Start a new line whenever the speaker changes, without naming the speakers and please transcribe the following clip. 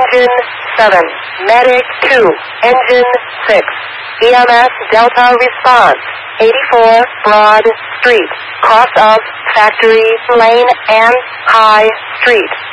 Engine 7, Medic 2, Engine 6, EMS Delta Response, 84 Broad Street, cross of Factory Lane and High Street.